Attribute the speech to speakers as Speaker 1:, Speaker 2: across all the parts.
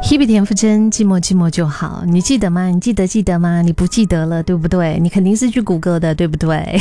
Speaker 1: Hebe 田馥甄，寂寞寂寞就好，你记得吗？你记得吗？你不记得了，对不对？你肯定是去谷歌的，对不对？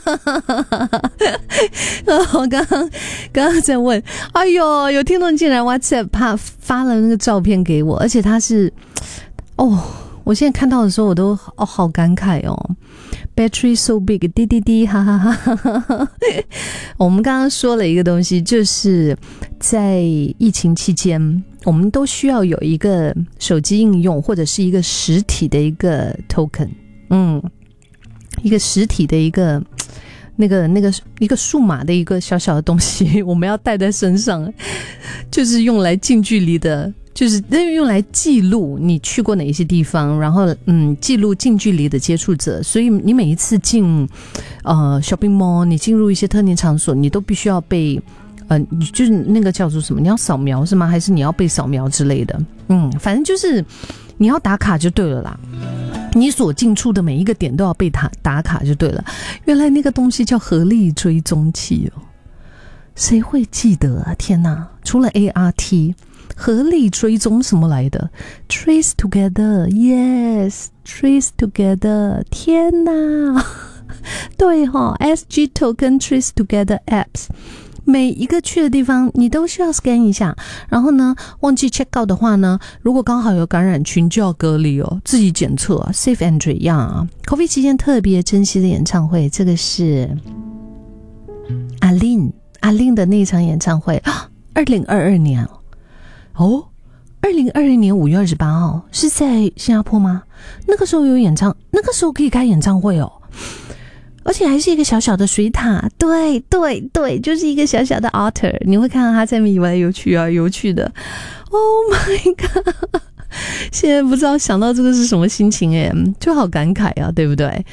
Speaker 1: 我刚刚在问，哎呦，有听众竟然 WhatsApp 发了那个照片给我，而且他是，我现在看到的时候我都好感慨哦。Battery so big， 滴滴滴，哈哈哈哈。我们刚刚说了一个东西，就是在疫情期间，我们都需要有一个手机应用，或者是一个实体的一个 token， 一个实体的一个那个一个数码的一个小小的东西，我们要带在身上，就是用来近距离的。就是用来记录你去过哪一些地方，然后记录近距离的接触者，所以你每一次进shopping mall， 你进入一些特定场所，你都必须要被就是那个叫做什么，你要扫描是吗？还是你要被扫描之类的？反正就是你要打卡就对了啦。你所进出的每一个点都要被打卡就对了。原来那个东西叫合力追踪器哦，谁会记得啊？天哪！除了 ART。合力追踪什么来的 ？Trace together， yes， trace together， 天哪！对齁 ，SG token trace together apps， 每一个去的地方你都需要 scan 一下，然后呢，忘记 check out 的话呢，如果刚好有感染群就要隔离哦，自己检测啊 ，safe entry 一样啊。COVID 期间特别珍惜的演唱会，这个是阿令的那一场演唱会，2022年哦。2020年5月28号是在新加坡吗？那个时候那个时候可以开演唱会哦，而且还是一个小小的水塔，对，就是一个小小的 otter， 你会看到它在那边游来游去啊，游去的。Oh my god！ 现在不知道想到这个是什么心情耶，就好感慨啊，对不对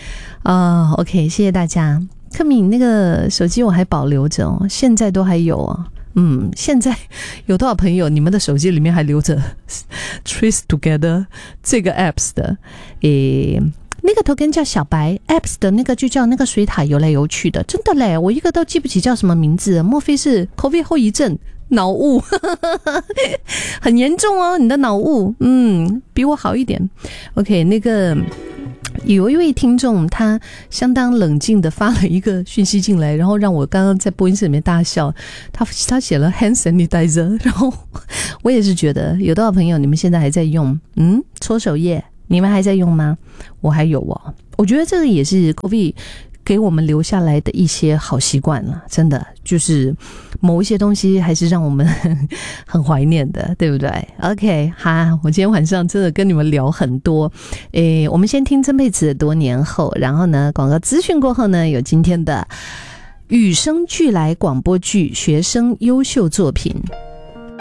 Speaker 1: ？OK， 谢谢大家。克敏那个手机我还保留着哦，现在都还有啊。现在有多少朋友你们的手机里面还留着 Trace Together 这个 apps 的？那个 token 叫小白 apps 的那个就叫那个水塔游来游去的，真的嘞，我一个都记不起叫什么名字，莫非是 COVID 后遗症脑雾很严重哦，你的脑雾比我好一点。 OK， 那个有一位听众他相当冷静的发了一个讯息进来，然后让我刚刚在播音室里面大笑。他写了 hand sanitizer， 然后我也是觉得有多少朋友你们现在还在用搓手液，你们还在用吗？我还有哦。我觉得这个也是 COVID 给我们留下来的一些好习惯了，真的就是某一些东西还是让我们很怀念的，对不对 ？OK， 好，我今天晚上真的跟你们聊很多。我们先听曾沛慈的多年后，然后呢，广告资讯过后呢，有今天的与生俱来广播剧学生优秀作品。